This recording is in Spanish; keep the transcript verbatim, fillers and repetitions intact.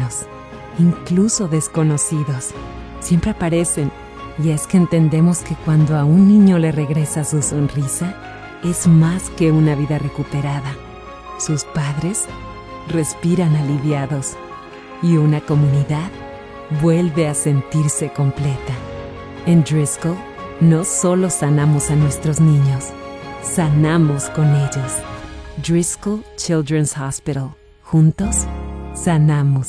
humanos, incluso desconocidos. Siempre aparecen, y es que entendemos que cuando a un niño le regresa su sonrisa, es más que una vida recuperada. Sus padres respiran aliviados y una comunidad vuelve a sentirse completa. En Driscoll no solo sanamos a nuestros niños, sanamos con ellos. Driscoll Children's Hospital. Juntos, sanamos.